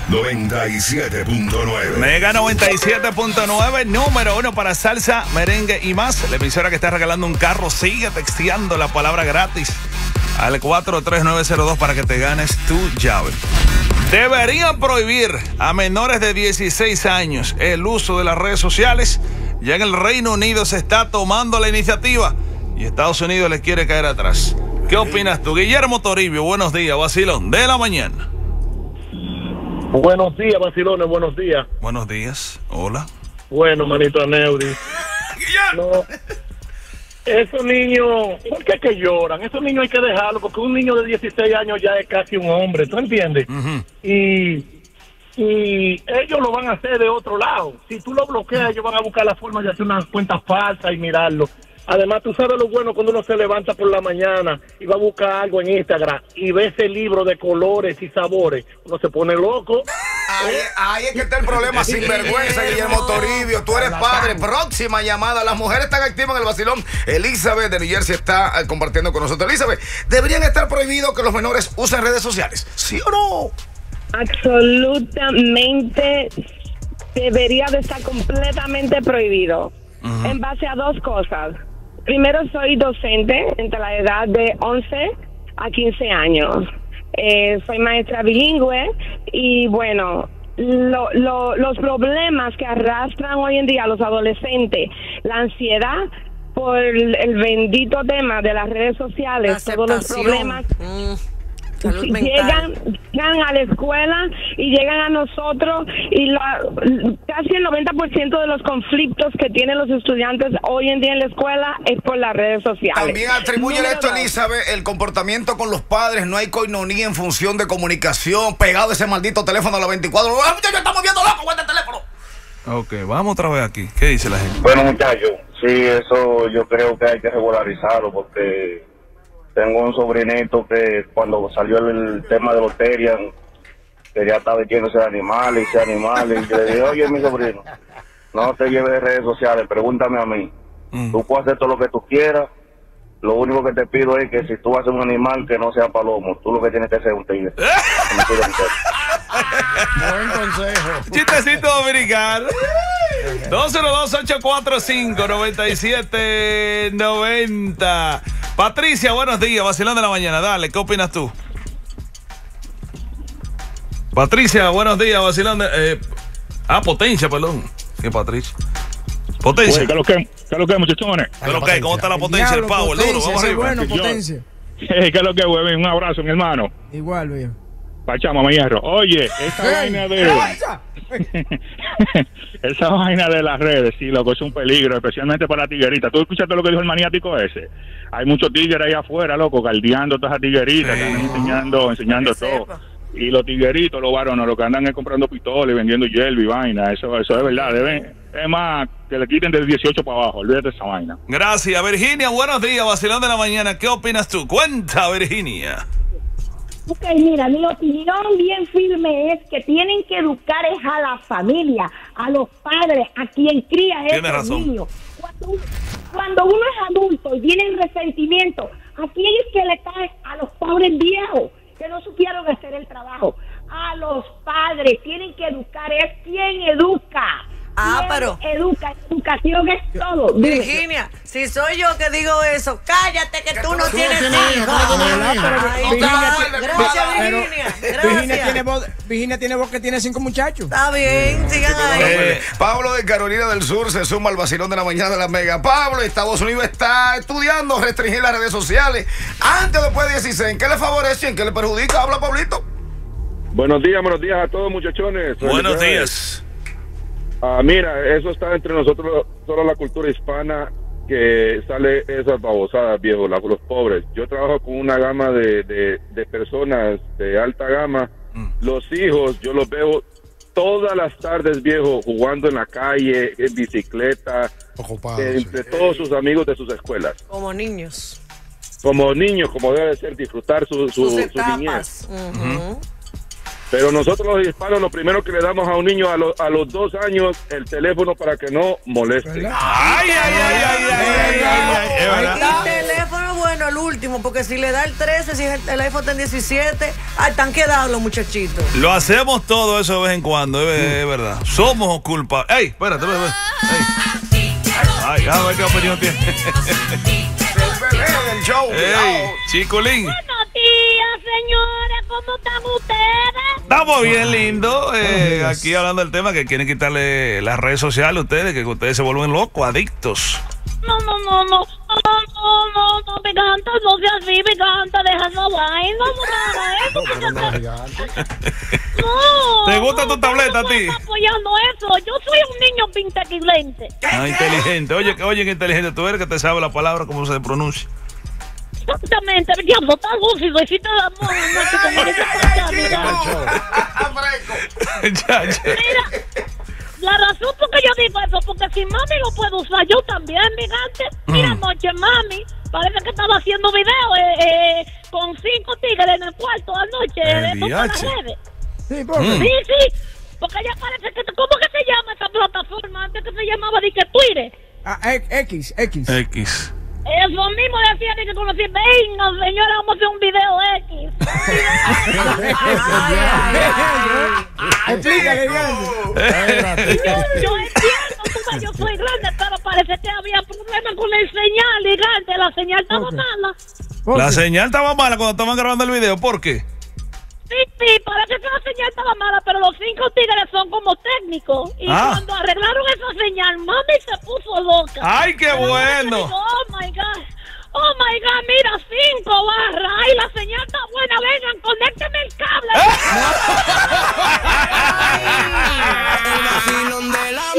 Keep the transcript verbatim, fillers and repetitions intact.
noventa y siete punto nueve. Mega noventa y siete punto nueve, número uno para salsa, merengue y más. La emisora que está regalando un carro. Sigue texteando la palabra gratis al cuatro tres nueve cero dos para que te ganes tu llave. Deberían prohibir a menores de dieciséis años el uso de las redes sociales. Ya en el Reino Unido se está tomando la iniciativa y Estados Unidos les quiere caer atrás. ¿Qué opinas tú? Guillermo Toribio, buenos días, vacilón de la mañana. Buenos días, vacilones, buenos días. Buenos días, hola. Bueno, manito Aneudi. No, esos niños, ¿por qué que lloran? Esos niños hay que dejarlos, porque un niño de dieciséis años ya es casi un hombre, ¿tú entiendes? Uh-huh. Y, y ellos lo van a hacer de otro lado. Si tú lo bloqueas, ellos van a buscar la forma de hacer una cuenta falsa y mirarlo. Además, tú sabes lo bueno cuando uno se levanta por la mañana y va a buscar algo en Instagram y ve ese libro de colores y sabores, uno se pone loco. Ahí, ahí es que está el problema, sinvergüenza, Guillermo Toribio. Tú eres padre. Próxima llamada. Las mujeres están activas en el vacilón. Elizabeth de New Jersey está eh, compartiendo con nosotros. Elizabeth, ¿deberían estar prohibidos que los menores usen redes sociales? ¿Sí o no? Absolutamente debería de estar completamente prohibido. Uh-huh. En base a dos cosas. Primero, soy docente entre la edad de once a quince años. Eh, soy maestra bilingüe y bueno, lo, lo, los problemas que arrastran hoy en día los adolescentes, la ansiedad por el, el bendito tema de las redes sociales, todos los problemas... Mm. Llegan, llegan a la escuela y llegan a nosotros y la, casi el noventa por ciento de los conflictos que tienen los estudiantes hoy en día en la escuela es por las redes sociales. También atribuye esto, Elizabeth, el comportamiento con los padres. No hay coinonía en función de comunicación, pegado ese maldito teléfono a las veinticuatro. ¡Ah, muchachos, estamos viendo loco con este teléfono! Ok, vamos otra vez aquí. ¿Qué dice la gente? Bueno, muchachos, sí, eso yo creo que hay que regularizarlo porque... Tengo un sobrinito que cuando salió el tema de los Terian, quería estar metiéndose de animales y ese animales. Y yo le dije, oye, mi sobrino, no te lleves de redes sociales, pregúntame a mí. Mm. Tú puedes hacer todo lo que tú quieras. Lo único que te pido es que si tú haces un animal que no sea palomo, tú lo que tienes que hacer es un tigre. Buen consejo. Chistecito dominicano. dos cero dos, ocho cuatro cinco, nueve siete nueve cero. Patricia, buenos días, vacilón de la mañana. Dale, ¿qué opinas tú? Patricia, buenos días, vacilón de... Eh, ah, Potencia, perdón. ¿Qué Patricia? Potencia. Oye, ¿qué es lo que, qué es lo que, muchachones? ¿Qué es lo que? ¿Cómo está la potencia, el power? Duro, vamos arriba. Bueno, Potencia. ¿Qué es lo que, güey? Un abrazo, mi hermano. Igual, viejo. Pachama, mi hierro. Oye, esa hey, vaina de... esa vaina de las redes, sí, loco, es un peligro, especialmente para la tiguerita. ¿Tú escuchaste lo que dijo el maniático ese? Hay muchos tigres ahí afuera, loco, galdeando todas esas tigueritas, sí, que andan enseñando, enseñando todo. Sepa. Y los tigueritos, los varones, los que andan es comprando pistolas y vendiendo hielo y vaina, eso, eso es verdad, deben, es más, que le quiten del dieciocho para abajo, olvídate de esa vaina. Gracias, Virginia, buenos días, vacilón de la mañana, ¿qué opinas tú? Cuenta, Virginia. Ok, mira, mi opinión bien firme es que tienen que educar es a la familia, a los padres, a quien cría a esos niños. Cuando, cuando uno es adulto y tiene resentimiento, ¿a quién es que le cae? A los pobres viejos que no supieron hacer el trabajo. A los padres tienen que educar, es quien educa. Ah, pero educa, educación es todo. Virginia, si soy yo que digo eso, cállate que, que tú, tú no tienes hijos. Gracias, Virginia. Virginia tiene voz, Virginia tiene voz que tiene cinco muchachos. Está bien, sigan ahí. Eh, Pablo de Carolina del Sur se suma al vacilón de la mañana de la Mega. Pablo, Estados Unidos está estudiando restringir las redes sociales antes o después de dieciséis. ¿En qué le favorece y en qué le perjudica? Habla, Pablito. Buenos días, buenos días a todos, muchachones. Buenos días. Ah, mira, eso está entre nosotros, solo la cultura hispana, que sale esas babosadas, viejo, la, los pobres. Yo trabajo con una gama de, de, de personas de alta gama. Mm. Los hijos, yo los veo todas las tardes, viejo, jugando en la calle, en bicicleta, Ocupado, entre sí. todos sus amigos de sus escuelas. Como niños. Como niños, como debe ser, disfrutar su, su, su niñez. Uh-huh. Uh-huh. Pero nosotros los hispanos, lo primero que le damos a un niño a, lo, a los dos años, el teléfono para que no moleste. ¡Ay, ay, ay, ay, ay, ay, ay, ay, ay, ay, ay, ay, ay. El teléfono bueno bueno el último, porque si le da el trece, si el, el iPhone está en diecisiete, ah, están quedados los muchachitos. Lo hacemos todo eso de vez en cuando, es, es verdad. Somos culpables. ¡Ey! Espérate, espérate. Ey. Ay, a ver qué opinión tiene. El bebé del show. Ey, Chicolín. Buenos días, señores. ¿Cómo están ustedes? Estamos bien lindo. Eh, aquí hablando del tema que quieren quitarle las redes sociales a ustedes, que ustedes se vuelven locos, adictos. No, no, no, no. No, no, no, no, me encanta, no sea así, me encanta, deja esa vaina, no me hagas eso. No. ¿Te gusta tu tableta a ti? No apoyando eso. Yo soy un niño inteligente. Ah, inteligente. Oye, oye, qué inteligente tú eres, que te sabe la palabra, cómo se pronuncia. Exactamente, diablo, está lúcido, y si te da amor, no, como dice para mira. Mira, la razón por que yo digo eso, porque si mami lo puede usar, yo también, gigante. Mira, anoche mami parece que estaba haciendo video eh, eh, con cinco tigres en el cuarto anoche de todas las redes. Sí, ¿por qué? Sí, sí, porque ella parece que, ¿cómo que se llama esa plataforma? Antes que se llamaba de que Twitter. Ah, X, X. X. Eso mismo decía que conocí. Venga, señora, vamos a hacer un video X. Explícale, yo, yo entiendo, tú ves, yo soy grande, pero parece que había problemas con el señal, gigante. La señal estaba Okay. mala. La señal estaba mala cuando estaban grabando el video, ¿por qué? Sí, sí, parece que la señal estaba mala, pero los cinco tigres son como técnicos. Y Ah. cuando arreglaron esa señal, mami se puso loca. ¡Ay, qué Pero bueno! digo, oh my God, oh my God, mira, cinco barras. Ay, la señal está buena, vengan, conécteme el cable. El vacilón de la